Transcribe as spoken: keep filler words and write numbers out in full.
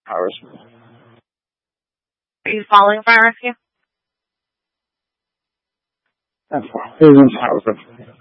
Hours. Are you following fire rescue? That's fine. It was in Hauser.